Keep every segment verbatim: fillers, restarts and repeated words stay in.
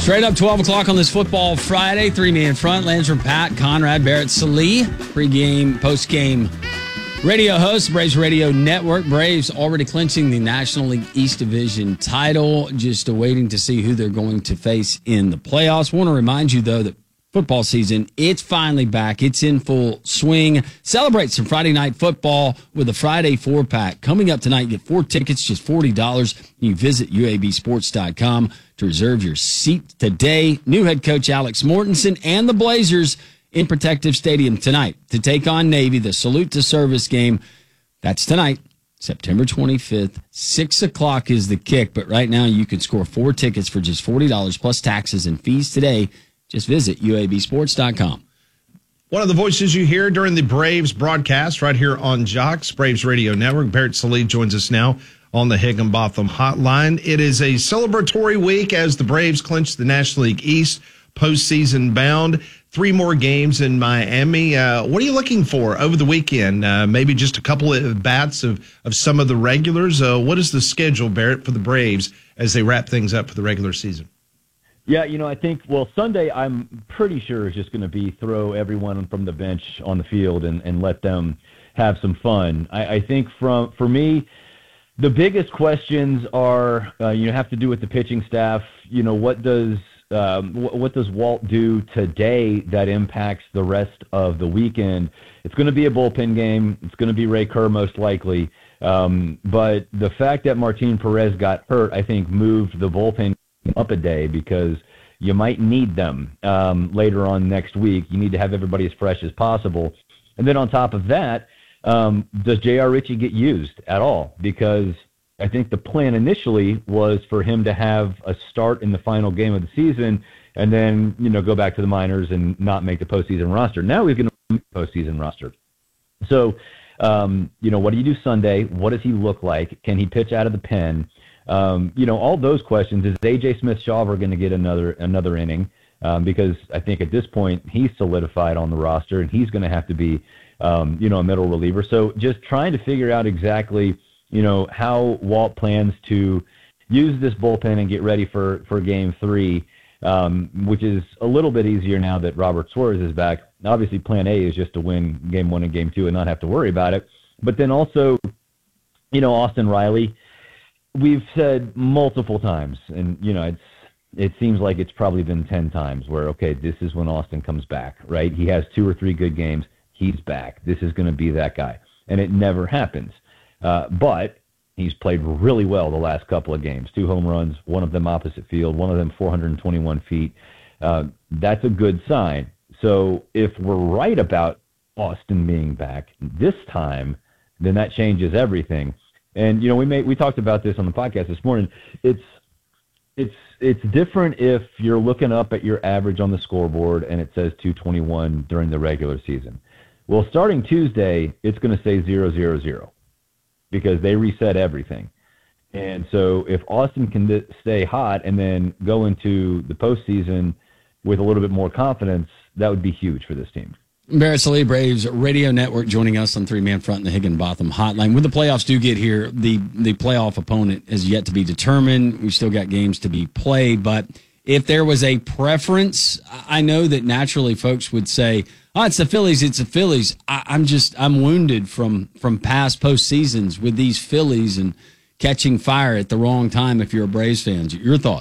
Straight up twelve o'clock on this football Friday. Three man front. Lansford Pat, Conrad, Barrett, Salee. Pre-game, post-game radio host, Braves Radio Network. Braves already clinching the National League East Division title. Just waiting to see who they're going to face in the playoffs. Want to remind you, though, that football season, it's finally back. It's in full swing. Celebrate some Friday night football with a Friday four-pack. Coming up tonight, get four tickets, just forty dollars. You visit U A B sports dot com to reserve your seat today. New head coach Alex Mortensen and the Blazers in Protective Stadium tonight to take on Navy, the Salute to Service game. That's tonight, September twenty-fifth. six o'clock is the kick, but right now you can score four tickets for just forty dollars plus taxes and fees today. Just visit U A B sports dot com. One of the voices you hear during the Braves broadcast right here on Jocks, Braves Radio Network. Barrett Salee joins us now on the Higginbotham Hotline. It is a celebratory week as the Braves clinch the National League East postseason bound. Three more games in Miami. Uh, what are you looking for over the weekend? Uh, maybe just a couple of bats of, of some of the regulars. Uh, what is the schedule, Barrett, for the Braves as they wrap things up for the regular season? Yeah, you know, I think, well, Sunday I'm pretty sure is just going to be throw everyone from the bench on the field and, and let them have some fun. I, I think from for me, the biggest questions are, uh, you know, have to do with the pitching staff. You know, what does um, wh- what does Walt do today that impacts the rest of the weekend? It's going to be a bullpen game. It's going to be Ray Kerr most likely. Um, but the fact that Martin Perez got hurt, I think, moved the bullpen up a day because you might need them um, later on next week. You need to have everybody as fresh as possible. And then on top of that, um, does J R. Ritchie get used at all? Because I think the plan initially was for him to have a start in the final game of the season and then, you know, go back to the minors and not make the postseason roster. Now he's going to make the postseason roster. So, um, you know, what do you do Sunday? What does he look like? Can he pitch out of the pen? Um, you know, all those questions. Is A J Smith-Shawver going to get another another inning? Um, because I think at this point he's solidified on the roster and he's going to have to be, um, you know, a middle reliever. So just trying to figure out exactly, you know, how Walt plans to use this bullpen and get ready for, for game three, um, which is a little bit easier now that Robert Suarez is back. Obviously, plan A is just to win game one and game two and not have to worry about it. But then also, you know, Austin Riley, we've said multiple times, and, you know, it's it seems like it's probably been ten times where, okay, this is when Austin comes back, right? He has two or three good games. He's back. This is going to be that guy. And it never happens. Uh, but he's played really well the last couple of games. Two home runs, one of them opposite field, one of them four hundred twenty-one feet. Uh, that's a good sign. So if we're right about Austin being back this time, then that changes everything. And, you know, we may, we talked about this on the podcast this morning. It's it's it's different if you're looking up at your average on the scoreboard and it says two twenty-one during the regular season. Well, starting Tuesday, it's going to say zero zero zero because they reset everything. And so if Austin can stay hot and then go into the postseason with a little bit more confidence, that would be huge for this team. Barrett Salee, Braves Radio Network, joining us on Three Man Front in the Higginbotham Hotline. When the playoffs do get here, the, the playoff opponent is yet to be determined. We've still got games to be played. But if there was a preference, I know that naturally folks would say, oh, it's the Phillies, it's the Phillies. I, I'm just, I'm wounded from, from past postseasons with these Phillies and catching fire at the wrong time if you're a Braves fan. Your thought?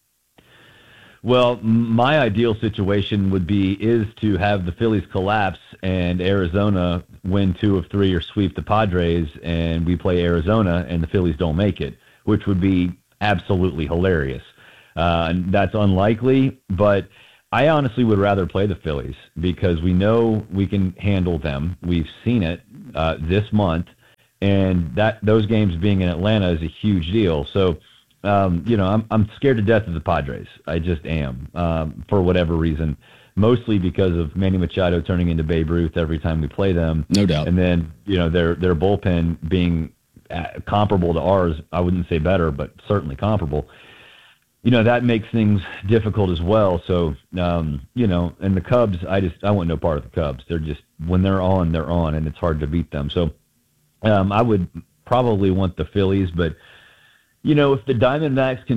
Well, my ideal situation would be is to have the Phillies collapse and Arizona win two of three or sweep the Padres and we play Arizona and the Phillies don't make it, which would be absolutely hilarious. Uh, that's unlikely, but I honestly would rather play the Phillies because we know we can handle them. We've seen it uh, this month, and that those games being in Atlanta is a huge deal. So, Um, you know, I'm I'm scared to death of the Padres. I just am, um, for whatever reason, mostly because of Manny Machado turning into Babe Ruth every time we play them. No doubt. And then, you know, their their bullpen being uh, comparable to ours. I wouldn't say better, but certainly comparable. You know, that makes things difficult as well. So, um, you know, and the Cubs, I just I want no part of the Cubs. They're just, when they're on, they're on, and it's hard to beat them. So, um, I would probably want the Phillies, but you know, if the Diamondbacks can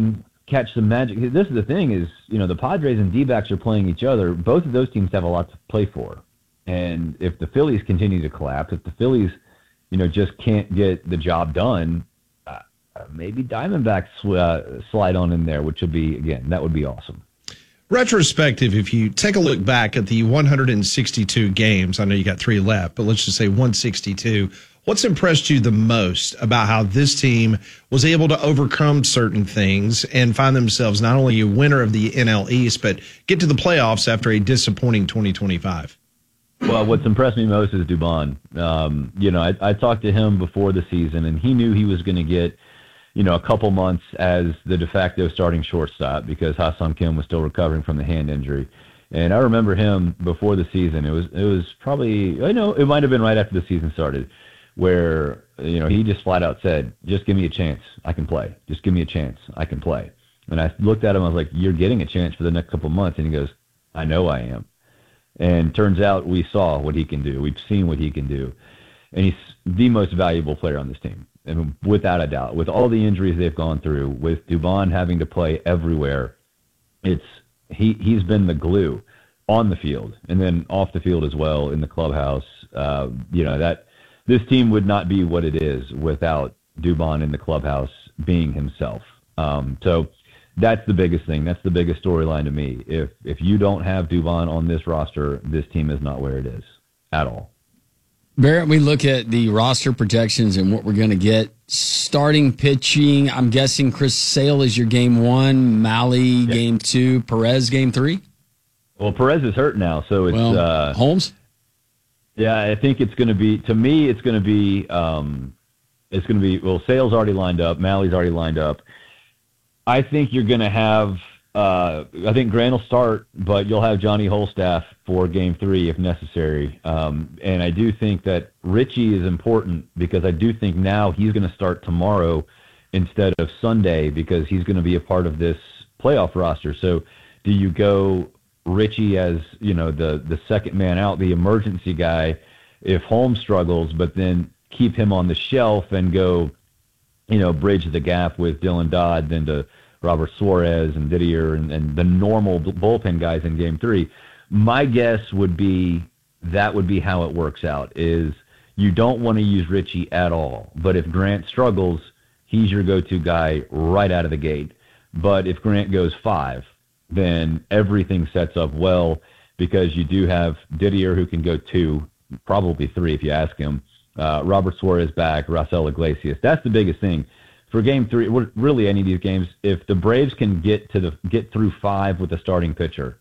catch some magic. This is the thing is, you know, the Padres and D-backs are playing each other. Both of those teams have a lot to play for. And if the Phillies continue to collapse, if the Phillies, you know, just can't get the job done, uh, maybe Diamondbacks uh, slide on in there, which would be, again, that would be awesome. Retrospective, if you take a look back at the one hundred sixty-two games, I know you got three left, but let's just say one sixty-two, what's impressed you the most about how this team was able to overcome certain things and find themselves not only a winner of the N L East, but get to the playoffs after a disappointing twenty twenty-five? Well, what's impressed me most is Dubon. Um, you know, I, I talked to him before the season, and he knew he was going to get, you know, a couple months as the de facto starting shortstop because Ha-Seong Kim was still recovering from the hand injury. And I remember him before the season. It was it was probably, I know, it might have been right after the season started, where, you know, he just flat out said, just give me a chance. I can play. Just give me a chance. I can play. And I looked at him. I was like, you're getting a chance for the next couple months. And he goes, I know I am. And turns out we saw what he can do. We've seen what he can do. And he's the most valuable player on this team, and without a doubt. With all the injuries they've gone through, with Dubon having to play everywhere, it's he, he's been the glue on the field and then off the field as well in the clubhouse. Uh, you know, that this team would not be what it is without Dubon in the clubhouse being himself. Um, so that's the biggest thing. That's the biggest storyline to me. If if you don't have Dubon on this roster, this team is not where it is at all. Barrett, we look at the roster projections and what we're going to get. Starting pitching, I'm guessing Chris Sale is your game one, Malley yep. game two, Perez game three? Well, Perez is hurt now, so it's... Well, uh, Holmes? Yeah, I think it's going to be, to me, it's going to be, um, it's going to be, well, Sale's already lined up, Malley's already lined up. I think you're going to have, uh, I think Grant will start, but you'll have Johnny Holstaff for game three if necessary. Um, and I do think that Richie is important because I do think now he's going to start tomorrow instead of Sunday because he's going to be a part of this playoff roster. So do you go Richie as, you know, the, the second man out, the emergency guy, if Holmes struggles, but then keep him on the shelf and go, you know, bridge the gap with Dylan Dodd, then to Robert Suarez and Didier and, and the normal bullpen guys in game three. My guess would be that would be how it works out, is you don't want to use Richie at all. But if Grant struggles, he's your go-to guy right out of the gate. But if Grant goes five, then everything sets up well because you do have Didier who can go two, probably three if you ask him. Uh, Robert Suarez back, Raisel Iglesias. That's the biggest thing for game three. Really, any of these games, if the Braves can get to the get through five with a starting pitcher,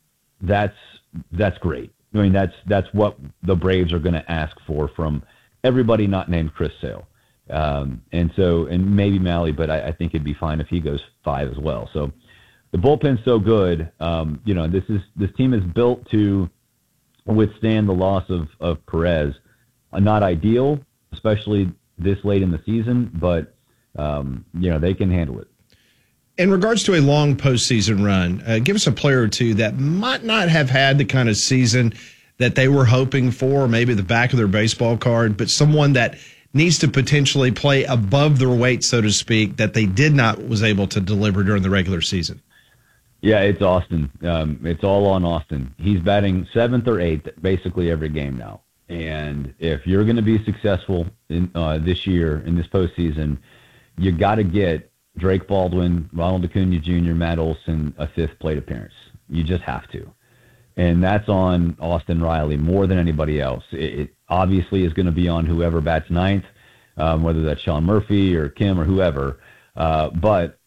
that's that's great. I mean, that's that's what the Braves are going to ask for from everybody not named Chris Sale, um, and so and maybe Malley, but I, I think it'd be fine if he goes five as well. So the bullpen's so good. Um, you know, this is this team is built to withstand the loss of of Perez. Not ideal, especially this late in the season, but, um, you know, they can handle it. In regards to a long postseason run, uh, give us a player or two that might not have had the kind of season that they were hoping for, maybe the back of their baseball card, but someone that needs to potentially play above their weight, so to speak, that they did not was able to deliver during the regular season. Yeah, it's Austin. Um, it's all on Austin. He's batting seventh or eighth basically every game now. And if you're going to be successful in uh, this year in this postseason, you got to get Drake Baldwin, Ronald Acuna Junior, Matt Olson a fifth plate appearance. You just have to, and that's on Austin Riley more than anybody else. It, it obviously is going to be on whoever bats ninth, um, whether that's Sean Murphy or Kim or whoever. Uh, but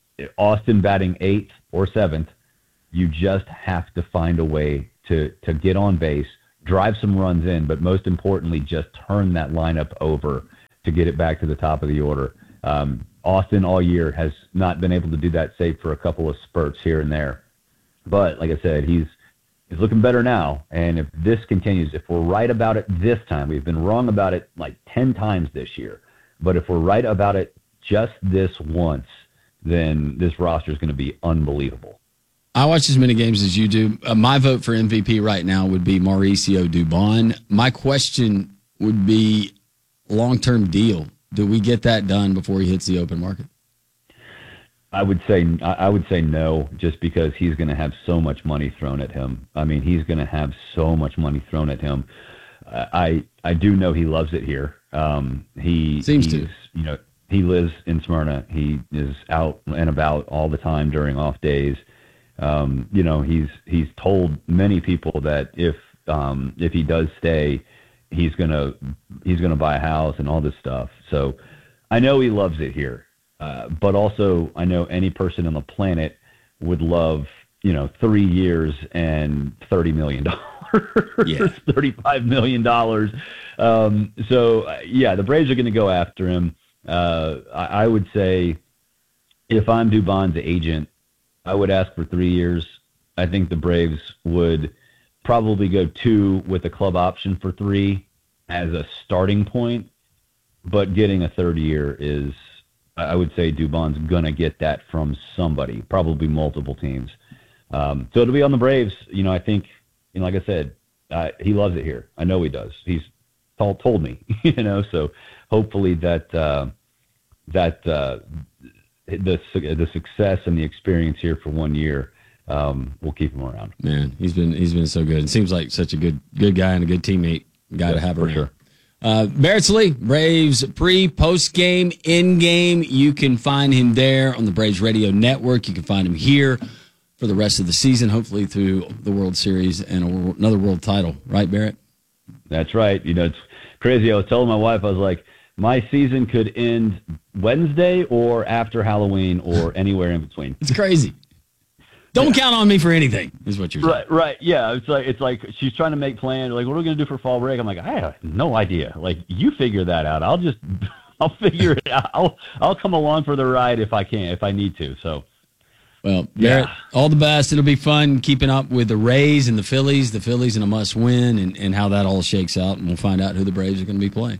Austin batting eighth or seventh, you just have to find a way to to get on base, drive some runs in, but most importantly, just turn that lineup over to get it back to the top of the order. Um, Austin all year has not been able to do that, save for a couple of spurts here and there. But like I said, he's he's looking better now. And if this continues, if we're right about it this time, we've been wrong about it like ten times this year. But if we're right about it just this once, then this roster is going to be unbelievable. I watch as many games as you do. Uh, my vote for M V P right now would be Mauricio Dubon. My question would be long-term deal. Do we get that done before he hits the open market? I would say I would say no, just because he's going to have so much money thrown at him. I mean, he's going to have so much money thrown at him. Uh, I I do know he loves it here. Um, he seems to. You know, he lives in Smyrna. He is out and about all the time during off days. Um, you know, he's he's told many people that if um, if he does stay, he's gonna he's gonna buy a house and all this stuff. So I know he loves it here. Uh, but also, I know any person on the planet would love, you know, three years and thirty million dollars, yeah. thirty-five million dollars. Um, so, uh, yeah, the Braves are going to go after him. Uh, I, I would say if I'm Dubon's agent, I would ask for three years. I think the Braves would probably go two with a club option for three as a starting point, but getting a third year is, I would say Dubon's going to get that from somebody, probably multiple teams. Um, so it'll be on the Braves. You know, I think, you know, like I said, uh, he loves it here. I know he does. He's told, told me, you know, so hopefully that, uh, that uh, the, the success and the experience here for one year um, will keep him around. Man, he's been he's been so good. It seems like such a good good guy and a good teammate guy yeah, to have around. Sure. Uh, Barrett Sallee, Braves pre, post game, in game. You can find him there on the Braves Radio Network. You can find him here for the rest of the season, hopefully through the World Series and a, another world title. Right, Barrett? That's right. You know, it's crazy. I was telling my wife, I was like, my season could end Wednesday or after Halloween or anywhere in between. It's crazy. Don't yeah. count on me for anything, is what you're saying. Right, right. Yeah, it's like it's like she's trying to make plans. Like, what are we going to do for fall break? I'm like, I have no idea. Like, you figure that out. I'll just, I'll figure it out. I'll, I'll come along for the ride if I can, if I need to. So, well, Barrett, yeah. all the best. It'll be fun keeping up with the Rays and the Phillies. The Phillies in a must-win, and, and how that all shakes out, and we'll find out who the Braves are going to be playing.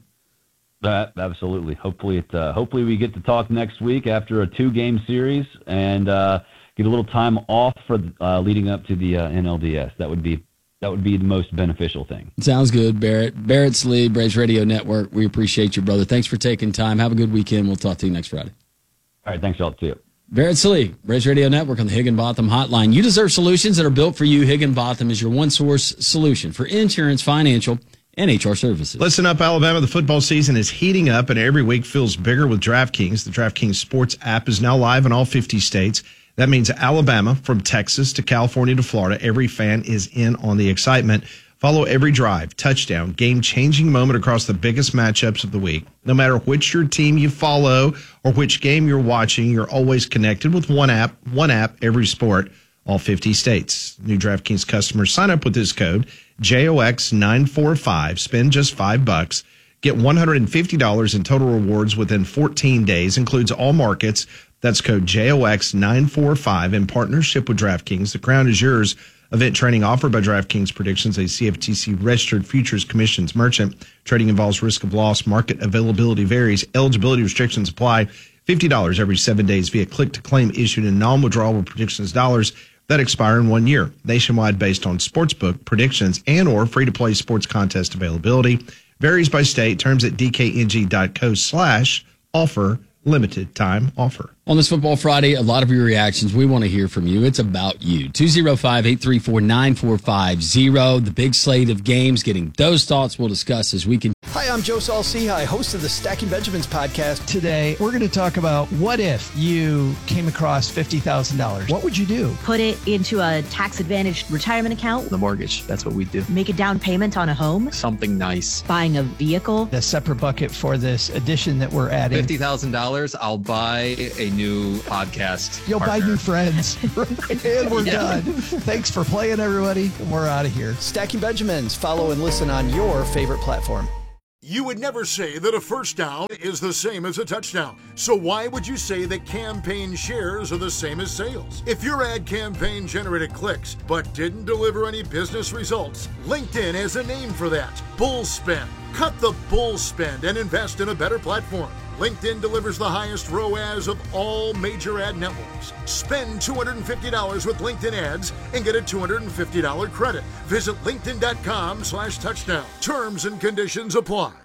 That absolutely. Hopefully, it. Uh, hopefully, we get to talk next week after a two-game series, and. Uh, Get a little time off for uh, leading up to the uh, N L D S. That would be that would be the most beneficial thing. Sounds good, Barrett. Barrett Sallee, Braves Radio Network. We appreciate you, brother. Thanks for taking time. Have a good weekend. We'll talk to you next Friday. All right, thanks, y'all. See you. Barrett Sallee, Braves Radio Network on the Higginbotham Hotline. You deserve solutions that are built for you. Higginbotham is your one-source solution for insurance, financial, and H R services. Listen up, Alabama. The football season is heating up, and every week feels bigger with DraftKings. The DraftKings Sports app is now live in all fifty states. That means Alabama, from Texas to California to Florida, every fan is in on the excitement. Follow every drive, touchdown, game-changing moment across the biggest matchups of the week. No matter which your team you follow or which game you're watching, you're always connected with one app, one app, every sport, all fifty states. New DraftKings customers sign up with this code, J O X nine four five, spend just five bucks. Get one hundred fifty dollars in total rewards within fourteen days, includes all markets. That's code J O X nine four five in partnership with DraftKings. The crown is yours. Event trading offered by DraftKings Predictions, a C F T C registered futures commissions merchant. Trading involves risk of loss. Market availability varies. Eligibility restrictions apply. fifty dollars every seven days via click-to-claim issued in non-withdrawable predictions dollars that expire in one year. Nationwide based on sportsbook predictions and or free-to-play sports contest availability. Varies by state. Terms at dkng.co slash offer. Limited time offer. On this Football Friday, a lot of your reactions. We want to hear from you. It's about you. two oh five, eight three four, nine four five zero. The big slate of games. Getting those thoughts we'll discuss as we can. Hi, I'm Joe Saul-Sehy, host of the Stacking Benjamins podcast. Today, we're going to talk about what if you came across fifty thousand dollars. What would you do? Put it into a tax-advantaged retirement account. The mortgage, that's what we do. Make a down payment on a home. Something nice. Buying a vehicle. A separate bucket for this addition that we're adding. fifty thousand dollars, I'll buy a new podcast You'll partner. buy new friends. And we're yeah. done. Thanks for playing, everybody. We're out of here. Stacking Benjamins. Follow and listen on your favorite platform. You would never say that a first down is the same as a touchdown. So why would you say that campaign shares are the same as sales? If your ad campaign generated clicks but didn't deliver any business results, LinkedIn has a name for that. Bull spend. Cut the bull spend and invest in a better platform. LinkedIn delivers the highest R O A S of all major ad networks. Spend two hundred fifty dollars with LinkedIn ads and get a two hundred fifty dollars credit. Visit linkedin.com slash touchdown. Terms and conditions apply.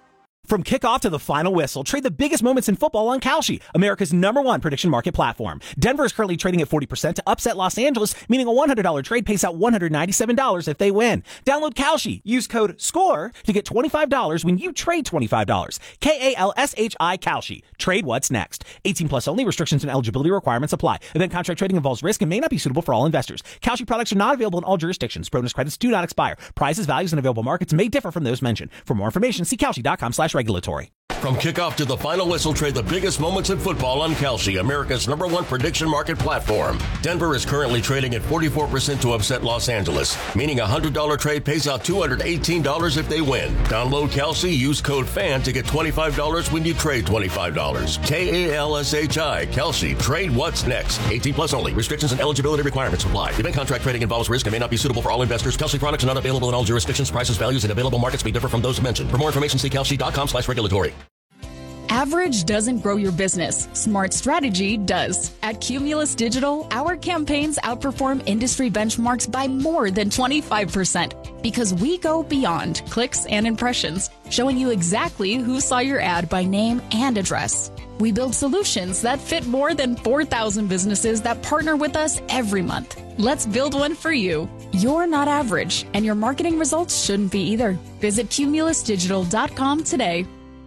From kickoff to the final whistle, trade the biggest moments in football on Kalshi, America's number one prediction market platform. Denver is currently trading at forty percent to upset Los Angeles, meaning a one hundred dollars trade pays out one hundred ninety-seven dollars if they win. Download Kalshi. Use code SCORE to get twenty-five dollars when you trade twenty-five dollars. K A L S H I Kalshi. Trade what's next. eighteen plus only. Restrictions and eligibility requirements apply. Event contract trading involves risk and may not be suitable for all investors. Kalshi products are not available in all jurisdictions. Bonus credits do not expire. Prices, values, and available markets may differ from those mentioned. For more information, see Kalshi.com slash regulatory. From kickoff to the final whistle, trade the biggest moments in football on Kalshi, America's number one prediction market platform. Denver is currently trading at forty-four percent to upset Los Angeles, meaning a one hundred dollars trade pays out two hundred eighteen dollars if they win. Download Kalshi, use code FAN to get twenty-five dollars when you trade twenty-five dollars. K A L S H I, Kalshi. Trade what's next. eighteen plus only. Restrictions and eligibility requirements apply. Event contract trading involves risk and may not be suitable for all investors. Kalshi products are not available in all jurisdictions. Prices, values, and available markets may differ from those mentioned. For more information, see Kalshi.com slash regulatory. Average doesn't grow your business. Smart strategy does. At Cumulus Digital, our campaigns outperform industry benchmarks by more than twenty-five percent because we go beyond clicks and impressions, showing you exactly who saw your ad by name and address. We build solutions that fit more than four thousand businesses that partner with us every month. Let's build one for you. You're not average, and your marketing results shouldn't be either. Visit cumulus digital dot com today.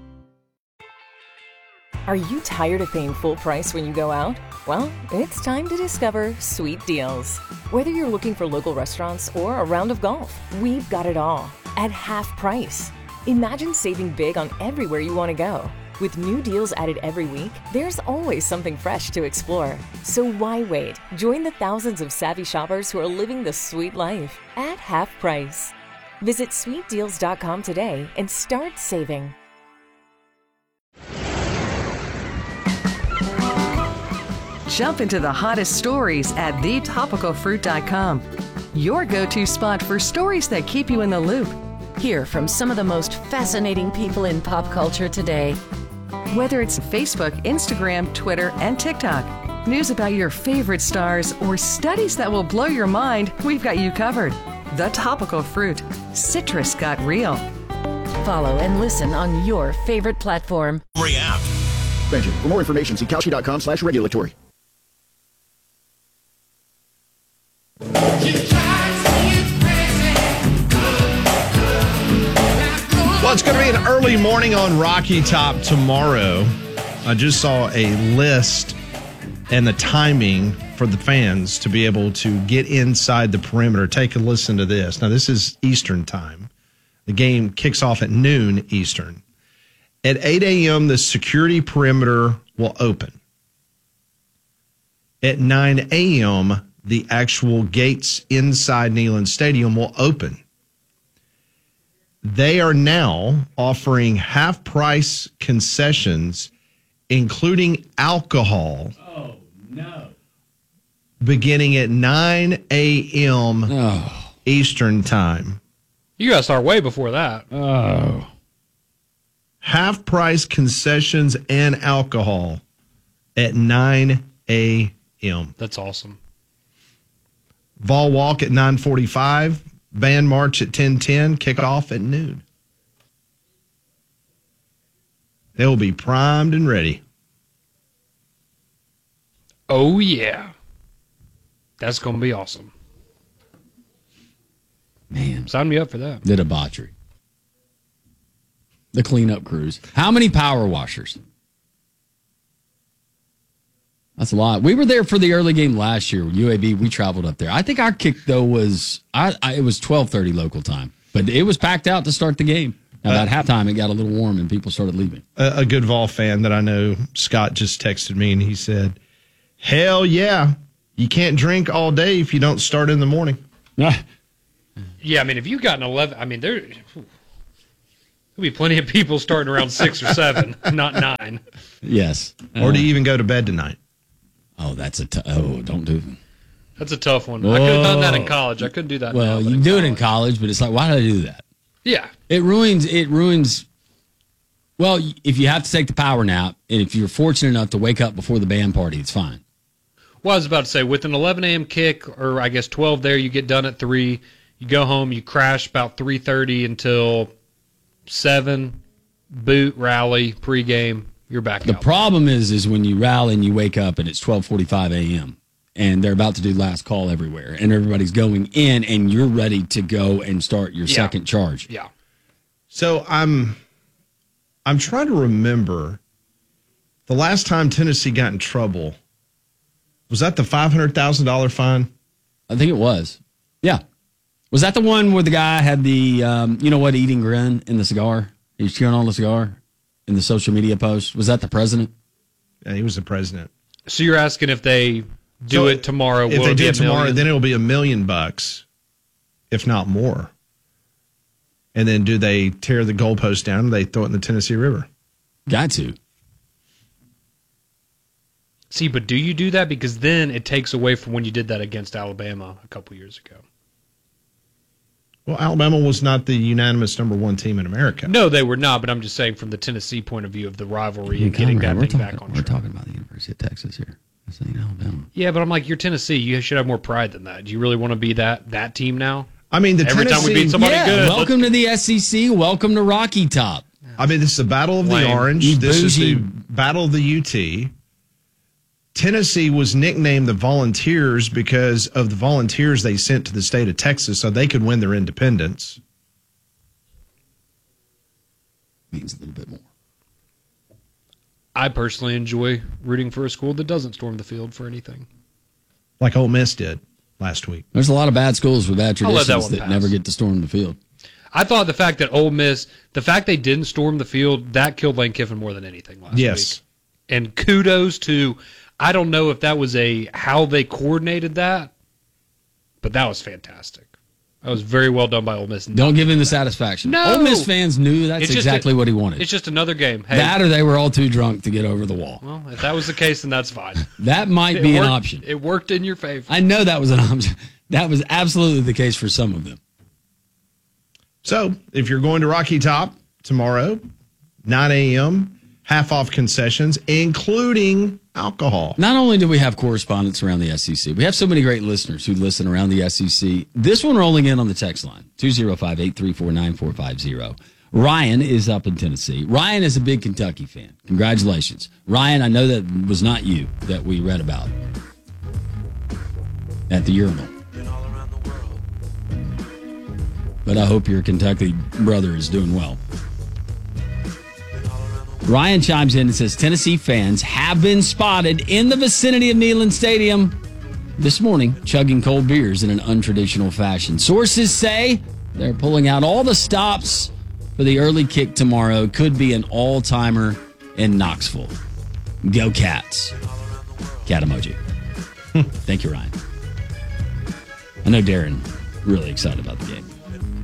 Are you tired of paying full price when you go out? Well, it's time to discover Sweet Deals. Whether you're looking for local restaurants or a round of golf, we've got it all at half price. Imagine saving big on everywhere you want to go. With new deals added every week, there's always something fresh to explore. So why wait? Join the thousands of savvy shoppers who are living the sweet life at half price. Visit sweet deals dot com today and start saving. Jump into the hottest stories at the topical fruit dot com. Your go-to spot for stories that keep you in the loop. Hear from some of the most fascinating people in pop culture today. Whether it's Facebook, Instagram, Twitter, and TikTok, news about your favorite stars, or studies that will blow your mind, we've got you covered. The Topical Fruit. Citrus got real. Follow and listen on your favorite platform. Free app. Mention. For more information, see Kalshi dot com slash regulatory. Well, it's going to be an early morning on Rocky Top tomorrow. I just saw a list and the timing for the fans to be able to get inside the perimeter. Take a listen to this. Now, this is Eastern time. The game kicks off at noon Eastern. At eight a.m., the security perimeter will open. At nine a.m., the actual gates inside Neyland Stadium will open. They are now offering half-price concessions, including alcohol. Oh, no. Beginning at nine a.m. Oh. Eastern time. You got to start way before that. Oh. Half-price concessions and alcohol at nine a.m. That's awesome. Vol walk at nine forty-five. Band march at ten ten, kickoff at noon. They will be primed and ready. Oh, yeah. That's going to be awesome. Man. Sign me up for that. The debauchery. The cleanup crews. How many power washers? That's a lot. We were there for the early game last year. U A B, we traveled up there. I think our kick, though, was I, I, it was twelve thirty local time. But it was packed out to start the game. Now, about uh, halftime, it got a little warm and people started leaving. A, a good Vol fan that I know, Scott, just texted me and he said, hell yeah, you can't drink all day if you don't start in the morning. Yeah, I mean, if you've got an eleven, I mean, there there'll be plenty of people starting around six or seven, not nine. Yes. Uh, or do you even go to bed tonight? Oh, that's a t- oh, don't do. That's a tough one. Whoa. I could have done that in college. I couldn't do that. Well, now, you in do college. it in college, but it's like, why did I do that? Yeah, it ruins. It ruins. Well, if you have to take the power nap, and if you're fortunate enough to wake up before the band party, it's fine. Well, I was about to say, with an eleven a.m. kick, or I guess twelve there, you get done at three. You go home, you crash about three thirty until seven. boot, rally, pregame, you're back The out. problem is, is when you rally and you wake up and it's twelve forty-five a.m. and they're about to do last call everywhere and everybody's going in and you're ready to go and start your Yeah. second charge. Yeah. So I'm I'm trying to remember the last time Tennessee got in trouble. Was that the five hundred thousand dollars fine? I think it was. Yeah. Was that the one where the guy had the, um, you know what, eating grin in the cigar? He was chewing on the cigar in the social media post. Was that the president? Yeah, he was the president. So you're asking if they do So it tomorrow, If will they it do be it a tomorrow, million? then it'll be a million bucks, if not more. And then do they tear the goalpost down and they throw it in the Tennessee River? Got to. See, but do you do that? Because then it takes away from when you did that against Alabama a couple years ago. Well, Alabama was not the unanimous number one team in America. No, they were not, but I'm just saying from the Tennessee point of view of the rivalry and getting that we're thing talking, back on We're track. talking about the University of Texas here. This ain't Alabama. Yeah, but I'm like, you're Tennessee. You should have more pride than that. Do you really want to be that that team now? I mean, the Every time we Tennessee- beat somebody Yeah, good. welcome to the S E C. Welcome to Rocky Top. I mean, this is the Battle of the Lame. Orange. You This is bougie. the Battle of the U T. Tennessee was nicknamed the Volunteers because of the volunteers they sent to the state of Texas so they could win their independence. Means a little bit more. I personally enjoy rooting for a school that doesn't storm the field for anything. Like Ole Miss did last week. There's a lot of bad schools with bad I'll let that traditions one that pass. never get to storm the field. I thought the fact that Ole Miss, the fact they didn't storm the field, that killed Lane Kiffin more than anything last Yes. week. And kudos to, I don't know if that was a how they coordinated that, but that was fantastic. That was very well done by Ole Miss. Don't give him the satisfaction. No. Ole Miss fans knew that's It's just exactly a- what he wanted. It's just another game. Hey, That or they were all too drunk to get over the wall. well, if that was the case, then that's fine. That might It be an worked- option. It worked in your favor. I know that was an option. That was absolutely the case for some of them. So if you're going to Rocky Top tomorrow, nine a.m., half off concessions, including alcohol. Not only do we have correspondents around the S E C, we have so many great listeners who listen around the S E C. This one rolling in on the text line, two oh five, eight three four, nine four five oh. Ryan is up in Tennessee. Ryan is a big Kentucky fan. Congratulations. Ryan, I know that was not you that we read about at the urinal. But I hope your Kentucky brother is doing well. Ryan chimes in and says, Tennessee fans have been spotted in the vicinity of Neyland Stadium this morning, chugging cold beers in an untraditional fashion. Sources say they're pulling out all the stops for the early kick tomorrow. Could be an all-timer in Knoxville. Go Cats. Cat emoji. Thank you, Ryan. I know Darren really excited about the game.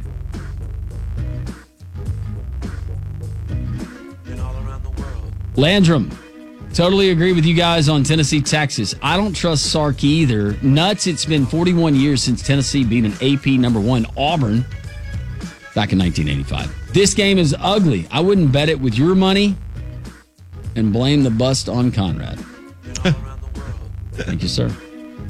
Landrum, totally agree with you guys on Tennessee, Texas. I don't trust Sark either. Nuts, it's been forty-one years since Tennessee beat an A P number one Auburn back in nineteen eighty-five. This game is ugly. I wouldn't bet it with your money and blame the bust on Conrad. Thank you, sir.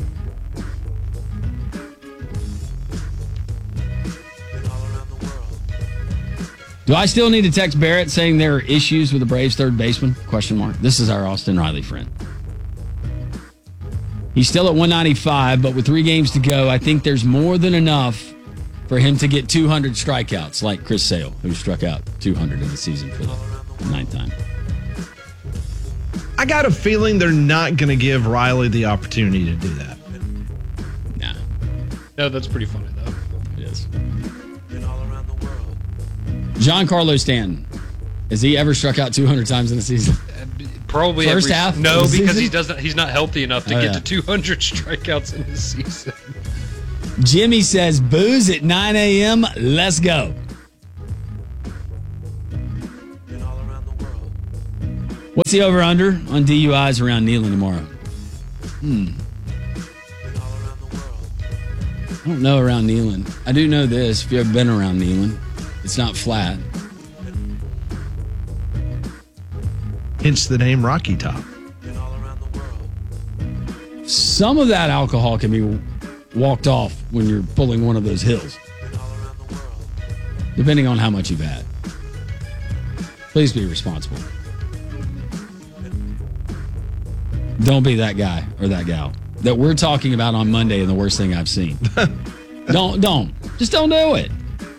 Do I still need to text Barrett saying there are issues with the Braves third baseman? Question mark. This is our Austin Riley friend. He's still at one ninety-five, but with three games to go, I think there's more than enough for him to get two hundred strikeouts, like Chris Sale, who struck out two hundred in the season for the ninth time. I got a feeling they're not going to give Riley the opportunity to do that. Nah. No, that's pretty funny, though. It is. Giancarlo Stanton. Has he ever struck out two hundred times in a season? Probably First every, half No, of the because season? he doesn't. He's not healthy enough to Oh, get yeah. to two hundred strikeouts in his season. Jimmy says, booze at nine a.m. Let's go. What's the over-under on D U Is around Neyland tomorrow? Hmm. I don't know around Neyland. I do know this. If you've ever been around Neyland, it's not flat. Hence the name Rocky Top. Some of that alcohol can be walked off when you're pulling one of those hills, depending on how much you've had. Please be responsible. Don't be that guy or that gal that we're talking about on Monday and the worst thing I've seen. don't, don't. Just don't do it.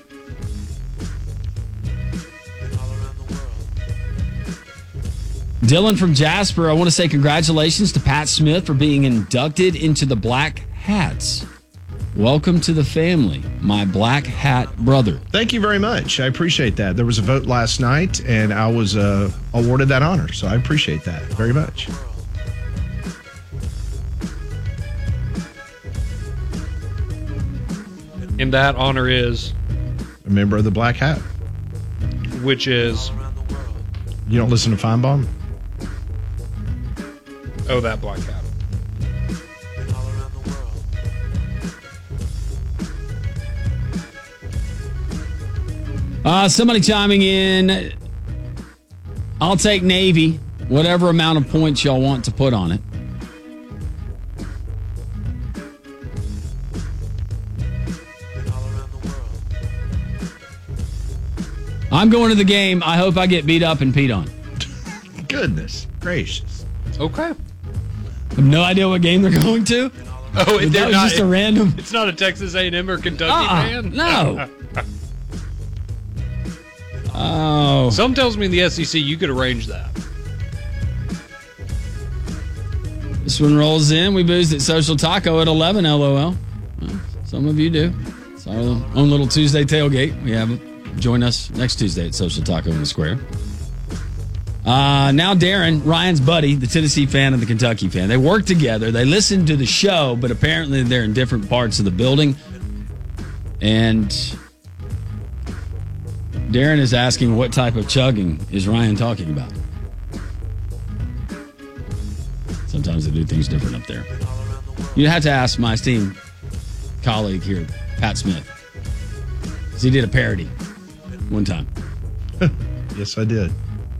Dylan from Jasper, I want to say congratulations to Pat Smith for being inducted into the Black Hats. Welcome to the family, my Black Hat brother. Thank you very much. I appreciate that. There was a vote last night, and I was uh, awarded that honor, so I appreciate that very much. And that honor is? A member of the Black Hat. Which is? You don't listen to Feinbaum? Oh, that Black Hat. Uh, somebody chiming in. I'll take Navy, whatever amount of points y'all want to put on it. I'm going to the game. I hope I get beat up and peed on. Goodness gracious. Okay. I have no idea what game they're going to. Oh, that they're was not, just a random. It's not a Texas A and M or Kentucky uh-uh, fan? No. Oh. Some tells me in the S E C you could arrange that. This one rolls in. We boozed at Social Taco at eleven, LOL. Well, some of you do. It's our own little Tuesday tailgate. We have it. Join us next Tuesday at Social Taco in the Square. Uh, now Darren, Ryan's buddy, the Tennessee fan and the Kentucky fan. They work together. They listen to the show, but apparently they're in different parts of the building. And Darren is asking what type of chugging is Ryan talking about. Sometimes they do things different up there. You have to ask my esteemed colleague here, Pat Smith. Because he did a parody one time. Yes, I did.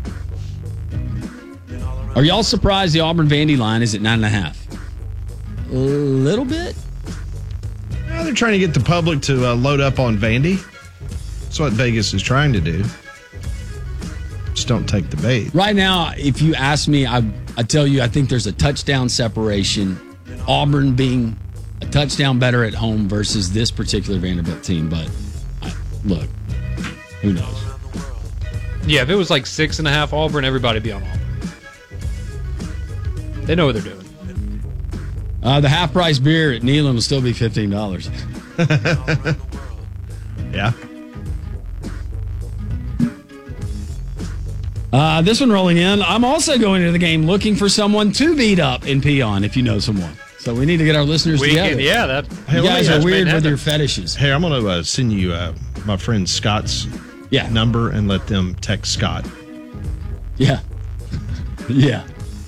Are y'all surprised the Auburn Vandy line is at nine and a half? A little bit. Yeah, they're trying to get the public to uh, load up on Vandy. That's what Vegas is trying to do. Just don't take the bait. Right now, if you ask me, I I tell you, I think there's a touchdown separation. Auburn being a touchdown better at home versus this particular Vanderbilt team. But I, look, who knows? Yeah, if it was like six and a half Auburn, everybody'd be on Auburn. They know what they're doing. Uh, the half price beer at Neyland will still be fifteen dollars. Yeah. Uh, this one rolling in. I'm also going to the game looking for someone to beat up and pee on if you know someone. So we need to get our listeners we together. Can, yeah, that. Hey, you guys are weird with happen. your fetishes. Hey, I'm going to uh, send you uh, my friend Scott's yeah. number and let them text Scott. Yeah. Yeah.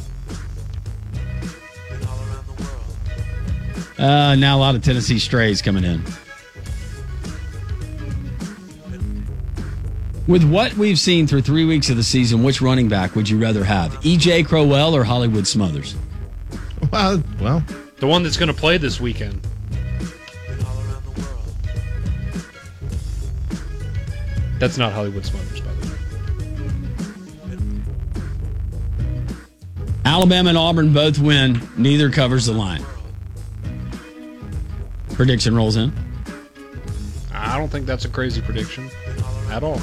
Uh, now a lot of Tennessee strays coming in. With what we've seen through three weeks of the season, which running back would you rather have? E J Crowell or Hollywood Smothers? Well, well, the one that's going to play this weekend. That's not Hollywood Smothers, by the way. Alabama and Auburn both win. Neither covers the line. Prediction rolls in. I don't think that's a crazy prediction at all.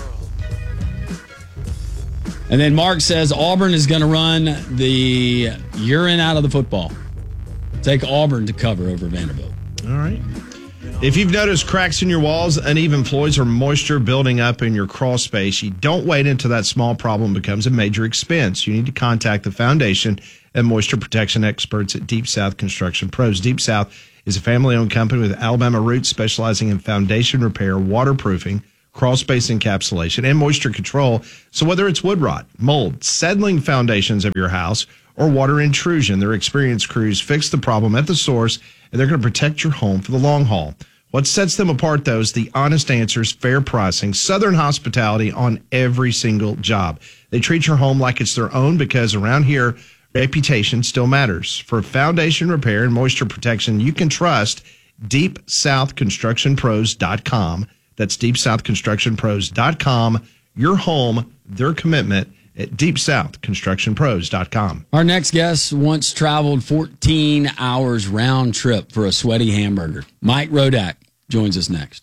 And then Mark says Auburn is going to run the urine out of the football. Take Auburn to cover over Vanderbilt. All right. If you've noticed cracks in your walls, uneven floors, or moisture building up in your crawl space, you don't wait until that small problem becomes a major expense. You need to contact the foundation and moisture protection experts at Deep South Construction Pros. Deep South is a family-owned company with Alabama roots specializing in foundation repair, waterproofing, crawl space encapsulation, and moisture control. So whether it's wood rot, mold, settling foundations of your house, or water intrusion, their experienced crews fix the problem at the source, and they're going to protect your home for the long haul. What sets them apart, though, is the honest answers, fair pricing, Southern hospitality on every single job. They treat your home like it's their own because around here, reputation still matters. For foundation repair and moisture protection, you can trust deep south construction pros dot com. That's deep south construction pros dot com. your home, their commitment at deep south construction pros dot com. Our next guest once traveled fourteen hours round trip for a sweaty hamburger. Mike Rodak joins us next.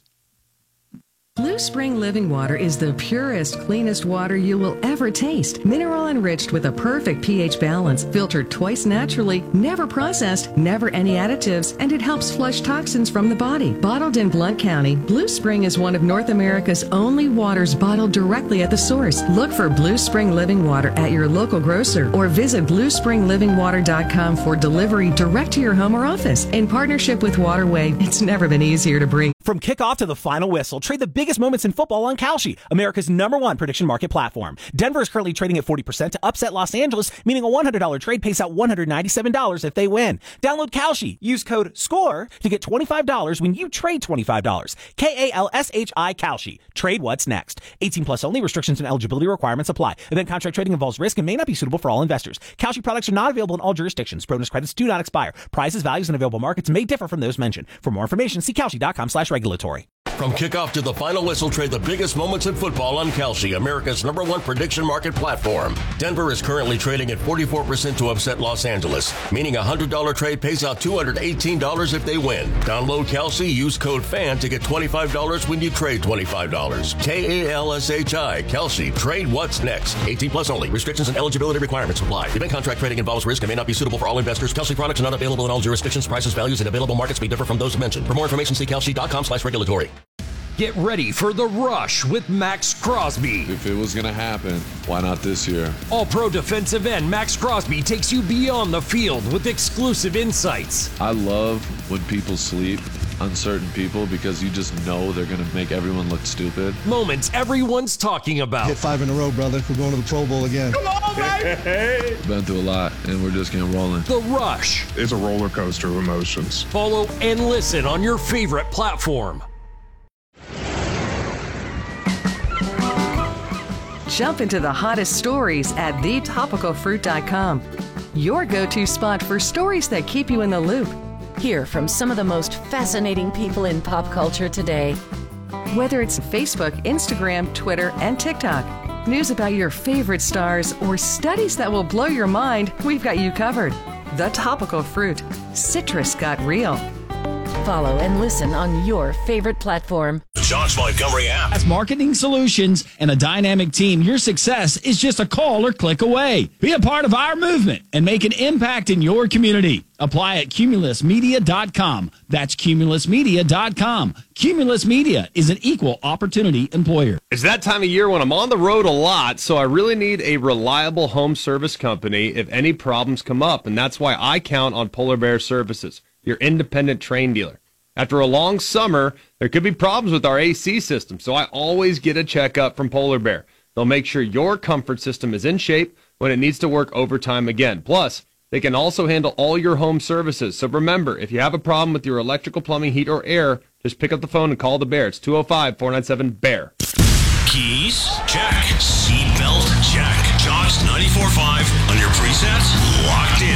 Blue Spring Living Water is the purest, cleanest water you will ever taste. Mineral enriched with a perfect pH balance, filtered twice naturally, never processed, never any additives, and it helps flush toxins from the body. Bottled in Blount County, Blue Spring is one of North America's only waters bottled directly at the source. Look for Blue Spring Living Water at your local grocer or visit blue spring living water dot com for delivery direct to your home or office. In partnership with Waterway, it's never been easier to breathe. From kickoff to the final whistle, trade the biggest moments in football on Kalshi, America's number one prediction market platform. Denver is currently trading at forty percent to upset Los Angeles, meaning a one hundred dollars trade pays out one hundred ninety-seven dollars if they win. Download Kalshi. Use code SCORE to get twenty-five dollars when you trade twenty-five dollars. K A L S H I Kalshi. Trade what's next. eighteen plus only. Restrictions and eligibility requirements apply. Event contract trading involves risk and may not be suitable for all investors. Kalshi products are not available in all jurisdictions. Bonus credits do not expire. Prices, values, and available markets may differ from those mentioned. For more information, see Kalshi dot com slash regulatory. From kickoff to the final whistle, trade the biggest moments in football on Kalshi, America's number one prediction market platform. Denver is currently trading at forty-four percent to upset Los Angeles, meaning a one hundred dollars trade pays out two hundred eighteen dollars if they win. Download Kalshi, use code FAN to get twenty-five dollars when you trade twenty-five dollars. K A L S H I, Kalshi. Trade what's next. eighteen plus only. Restrictions and eligibility requirements apply. Event contract trading involves risk and may not be suitable for all investors. Kalshi products are not available in all jurisdictions. Prices, values, and available markets may differ from those mentioned. For more information, see Kalshi dot com slash regulatory. Get ready for The Rush with Max Crosby. If it was going to happen, why not this year? All-pro defensive end Max Crosby takes you beyond the field with exclusive insights. I love when people sleep, uncertain people, because you just know they're going to make everyone look stupid. Moments everyone's talking about. Hit five in a row, brother. We're going to the Pro Bowl again. Come on, baby! Been through a lot, and we're just getting rolling. The Rush. It's a roller coaster of emotions. Follow and listen on your favorite platform. Jump into the hottest stories at the topical fruit dot com. Your go-to spot for stories that keep you in the loop. Hear from some of the most fascinating people in pop culture today. Whether it's Facebook, Instagram, Twitter, and TikTok, news about your favorite stars, or studies that will blow your mind, we've got you covered. The Topical Fruit. Citrus got real. Follow and listen on your favorite platform. The Josh Montgomery app. As marketing solutions and a dynamic team, your success is just a call or click away. Be a part of our movement and make an impact in your community. Apply at cumulus media dot com. That's cumulus media dot com. Cumulus Media is an equal opportunity employer. It's that time of year when I'm on the road a lot, so I really need a reliable home service company if any problems come up, and that's why I count on Polar Bear Services, your independent train dealer. After a long summer, there could be problems with our A C system, so I always get a checkup from Polar Bear. They'll make sure your comfort system is in shape when it needs to work overtime again. Plus, they can also handle all your home services. So remember, if you have a problem with your electrical, plumbing, heat, or air, just pick up the phone and call the Bear. It's two oh five, four nine seven, B E A R. Keys? Check. Seatbelt? Check. Josh ninety-four point five on your presets? Locked in.